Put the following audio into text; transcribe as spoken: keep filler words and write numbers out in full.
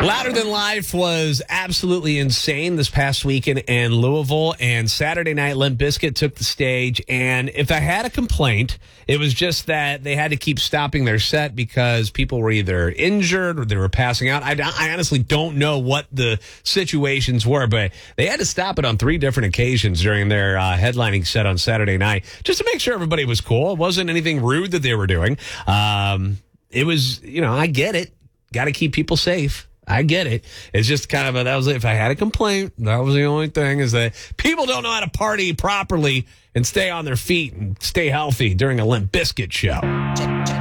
Louder Than Life was absolutely insane this past weekend in Louisville, and Saturday night Limp Bizkit took the stage, and if I had a complaint, it was just that they had to keep stopping their set because people were either injured or they were passing out. I, I honestly don't know what the situations were, but they had to stop it on three different occasions during their uh, headlining set on Saturday night just to make sure everybody was cool. It wasn't anything rude that they were doing. Um, it was, you know, I get it. Got to keep people safe. I get it. It's just kind of a, that was, if I had a complaint, that was the only thing, is that people don't know how to party properly and stay on their feet and stay healthy during a Limp Bizkit show.